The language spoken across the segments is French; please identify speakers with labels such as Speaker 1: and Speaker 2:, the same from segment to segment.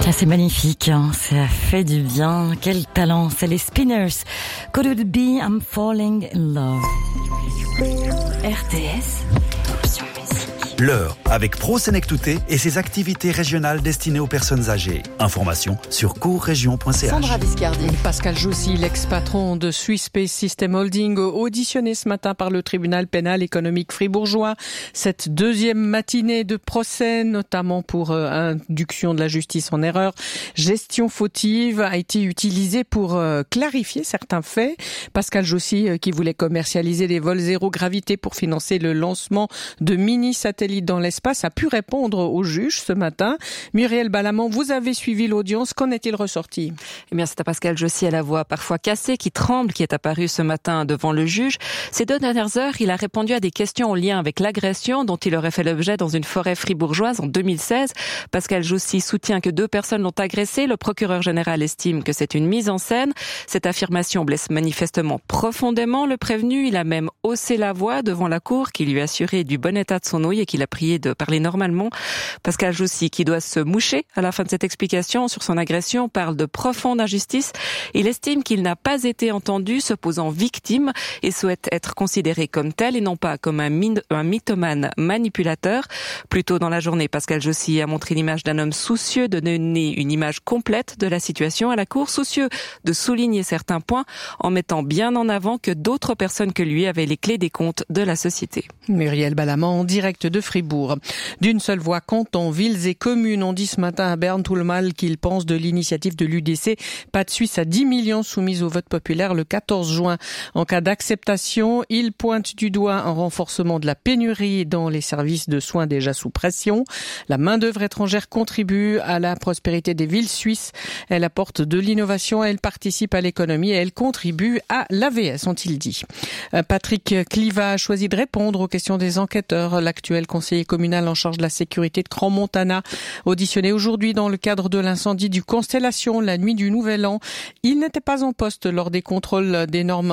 Speaker 1: Ah, c'est magnifique, hein. Ça fait du bien. Quel talent, c'est les Spinners. Could it be I'm falling in love? RTS, option musique.
Speaker 2: L'heure avec ProSenectouté et ses activités régionales destinées aux personnes âgées. Informations sur courregion.ch.
Speaker 3: Sandra Viscardi.
Speaker 4: Pascal Joussy, l'ex-patron de Swiss Space System Holding, auditionné ce matin par le tribunal pénal économique fribourgeois. Cette deuxième matinée de procès, notamment pour induction de la justice en erreur, gestion fautive, a été utilisée pour clarifier certains faits. Pascal Joussy, qui voulait commercialiser des vols zéro gravité pour financer le lancement de mini-satellites dans l'espace, a pu répondre au juge ce matin. Muriel Balamant, vous avez suivi l'audience. Qu'en est-il ressorti?
Speaker 5: Eh bien, c'est à Pascal Joussy à la voix parfois cassée, qui tremble, qui est apparu ce matin devant le juge. Ces 2 dernières heures, il a répondu à des questions en lien avec l'agression dont il aurait fait l'objet dans une forêt fribourgeoise en 2016. Pascal Joussy soutient que 2 personnes l'ont agressé. Le procureur général estime que c'est une mise en scène. Cette affirmation blesse manifestement profondément le prévenu. Il a même haussé la voix devant la cour qui lui a assuré du bon état de son ouïe et qu'il a prié de parler normalement. Pascal Joussy, qui doit se moucher à la fin de cette explication sur son agression, parle de profonde injustice. Il estime qu'il n'a pas été entendu, se posant victime, et souhaite être considéré comme tel et non pas comme un mythomane manipulateur. Plus tôt dans la journée, Pascal Joussy a montré l'image d'un homme soucieux de donner une image complète de la situation à la cour, soucieux de souligner certains points en mettant bien en avant que d'autres personnes que lui avaient les clés des comptes de la société.
Speaker 4: Muriel Balamant en direct de Fribourg. D'une seule voix, cantons, villes et communes ont dit ce matin à Berne tout le mal qu'ils pensent de l'initiative de l'UDC. Pas de Suisse à 10 millions soumise au vote populaire le 14 juin. En cas d'acceptation, ils pointent du doigt un renforcement de la pénurie dans les services de soins déjà sous pression. La main-d'œuvre étrangère contribue à la prospérité des villes suisses. Elle apporte de l'innovation, elle participe à l'économie et elle contribue à l'AVS, ont-ils dit. Patrick Cliva a choisi de répondre aux questions des enquêteurs. L'actuel conseiller communal en charge de la sécurité de Crans-Montana, auditionné aujourd'hui dans le cadre de l'incendie du Constellation la nuit du Nouvel An. Il n'était pas en poste lors des contrôles d'énormes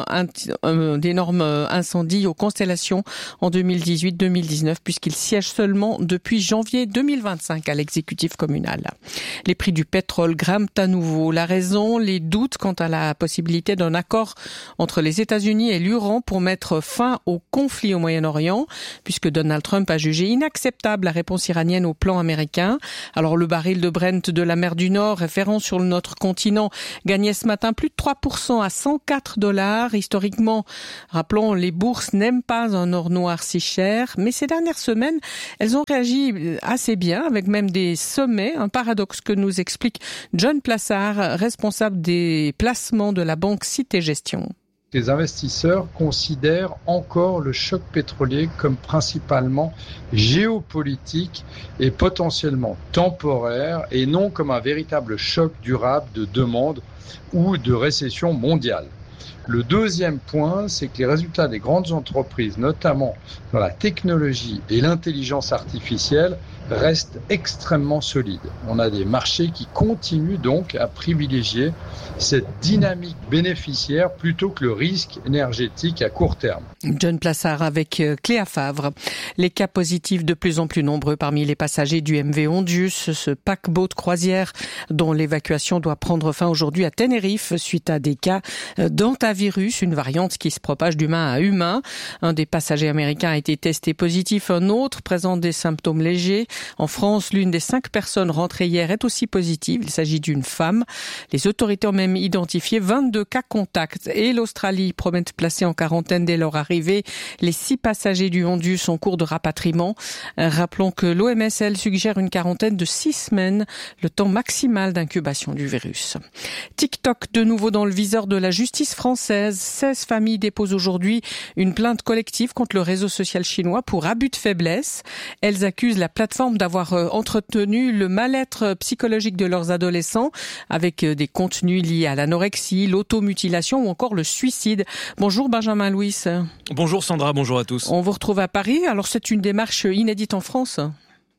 Speaker 4: incendies aux Constellations en 2018-2019 puisqu'il siège seulement depuis janvier 2025 à l'exécutif communal. Les prix du pétrole grimpent à nouveau. La raison, les doutes quant à la possibilité d'un accord entre les États-Unis et l'Iran pour mettre fin au conflit au Moyen-Orient, puisque Donald Trump a jugé inacceptable la réponse iranienne au plan américain. Alors le baril de Brent de la mer du Nord, référent sur notre continent, gagnait ce matin plus de 3% à $104. Historiquement, rappelons, les bourses n'aiment pas un or noir si cher, mais ces dernières semaines, elles ont réagi assez bien, avec même des sommets, un paradoxe que nous explique John Plassard, responsable des placements de la banque Cité Gestion.
Speaker 6: Les investisseurs considèrent encore le choc pétrolier comme principalement géopolitique et potentiellement temporaire et non comme un véritable choc durable de demande ou de récession mondiale. Le deuxième point, c'est que les résultats des grandes entreprises, notamment dans la technologie et l'intelligence artificielle, restent extrêmement solides. On a des marchés qui continuent donc à privilégier cette dynamique bénéficiaire plutôt que le risque énergétique à court terme.
Speaker 4: John Plassard avec Cléa Favre. Les cas positifs de plus en plus nombreux parmi les passagers du MV Ondius, ce paquebot de croisière dont l'évacuation doit prendre fin aujourd'hui à Tenerife suite à des cas d'hantavirus, une variante qui se propage d'humain à humain. Un des passagers américains a été testé positif, un autre présente des symptômes légers. En France, l'une des 5 personnes rentrées hier est aussi positive. Il s'agit d'une femme. Les autorités ont même identifié 22 cas contacts. Et l'Australie promet de placer en quarantaine dès leur arrivée les 6 passagers du Ondius en cours de rapatriement. Rappelons que l'OMS, elle, suggère une quarantaine de 6 semaines, le temps maximal d'incubation du virus. TikTok, de nouveau dans le viseur de la justice française. 16 familles déposent aujourd'hui une plainte collective contre le réseau social chinois pour abus de faiblesse. Elles accusent la plateforme d'avoir entretenu le mal-être psychologique de leurs adolescents avec des contenus liés à l'anorexie, l'automutilation ou encore le suicide. Bonjour Benjamin Louis.
Speaker 7: Bonjour Sandra, bonjour à tous.
Speaker 4: On vous retrouve à Paris. Alors c'est une démarche inédite en France.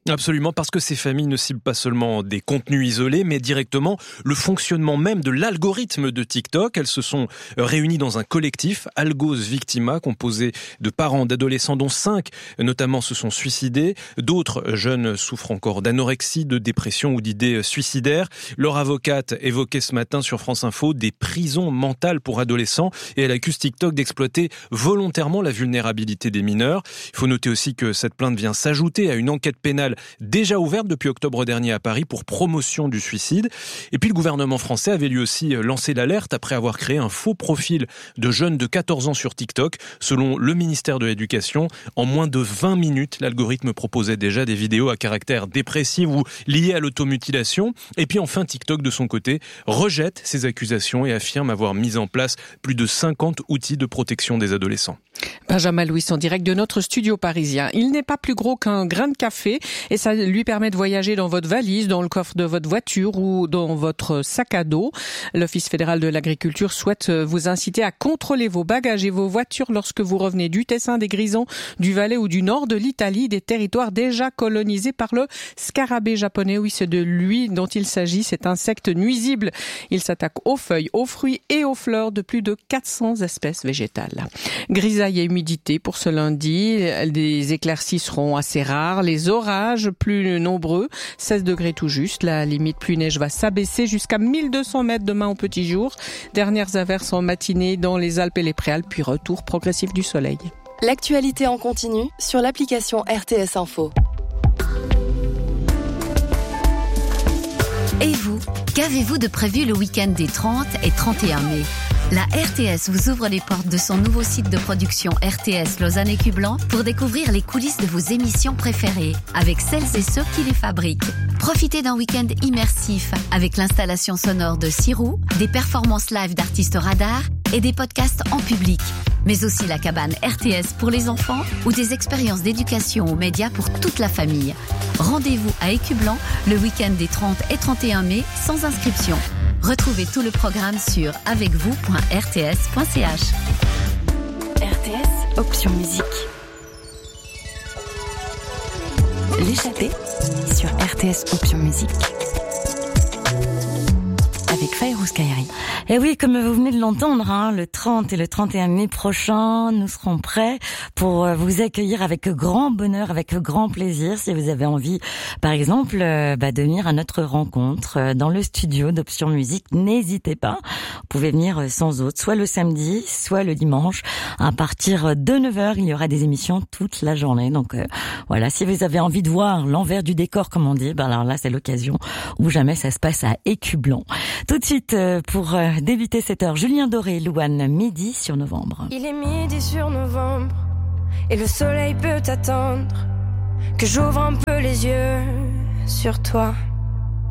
Speaker 3: Absolument, parce que ces familles ne ciblent pas seulement des contenus isolés, mais directement le fonctionnement même de l'algorithme de TikTok. Elles se sont réunies dans un collectif, Algos Victima, composé de parents d'adolescents dont 5 notamment se sont suicidés. D'autres jeunes souffrent encore d'anorexie, de dépression ou d'idées suicidaires. Leur avocate évoquait ce matin sur France Info des prisons mentales pour adolescents et elle accuse TikTok d'exploiter volontairement la vulnérabilité des mineurs. Il faut noter aussi que cette plainte vient s'ajouter à une enquête pénale déjà ouverte depuis octobre dernier à Paris pour promotion du suicide. Et puis le gouvernement français avait lui aussi lancé l'alerte après avoir créé un faux profil de jeunes de 14 ans sur TikTok. Selon le ministère de l'Éducation, en moins de 20 minutes, l'algorithme proposait déjà des vidéos à caractère dépressif ou liées à l'automutilation. Et puis enfin, TikTok de son côté rejette ces accusations et affirme avoir mis en place plus de 50 outils de protection des adolescents.
Speaker 4: Benjamin Louis en direct de notre studio parisien. Il n'est pas plus gros qu'un grain de café et ça lui permet de voyager dans votre valise, dans le coffre de votre voiture ou dans votre sac à dos. L'Office fédéral de l'agriculture souhaite vous inciter à contrôler vos bagages et vos voitures lorsque vous revenez du Tessin, des Grisons, du Valais ou du nord de l'Italie, des territoires déjà colonisés par le scarabée japonais. Oui, c'est de lui dont il s'agit, cet insecte nuisible. Il s'attaque aux feuilles, aux fruits et aux fleurs de plus de 400 espèces végétales. Grisaille et humidité pour ce lundi. Les éclaircies seront assez rares. Les orages plus nombreux. 16 degrés tout juste. La limite pluie-neige va s'abaisser jusqu'à 1200 mètres demain au petit jour. Dernières averses en matinée dans les Alpes et les Préalpes, puis retour progressif du soleil.
Speaker 7: L'actualité en continu sur l'application RTS Info.
Speaker 8: Et vous, qu'avez-vous de prévu le week-end des 30 et 31 mai ? La RTS vous ouvre les portes de son nouveau site de production RTS Lausanne et Cublan pour découvrir les coulisses de vos émissions préférées avec celles et ceux qui les fabriquent. Profitez d'un week-end immersif avec l'installation sonore de Sirou, des performances live d'artistes radars et des podcasts en public. Mais aussi la cabane RTS pour les enfants ou des expériences d'éducation aux médias pour toute la famille. Rendez-vous à Écublan le week-end des 30 et 31 mai sans inscription. Retrouvez tout le programme sur avecvous.rts.ch.
Speaker 1: RTS, option musique. L'échappée sur RTS, option musique. Avec Faïrouz Kairi. Et oui, comme vous venez de l'entendre, le 30 et le 31 mai prochain, nous serons prêts pour vous accueillir avec grand bonheur, avec grand plaisir. Si vous avez envie, par exemple, de venir à notre rencontre dans le studio d'Option Musique, n'hésitez pas. Vous pouvez venir sans autre, soit le samedi, soit le dimanche. À partir de 9h, il y aura des émissions toute la journée. Donc voilà, si vous avez envie de voir l'envers du décor, comme on dit, alors là, c'est l'occasion où jamais ça se passe à Écublan. Tout de suite, pour débuter cette heure, Julien Doré, Louane, midi sur Novembre.
Speaker 9: Il est midi sur Novembre et le soleil peut attendre que j'ouvre un peu les yeux sur toi.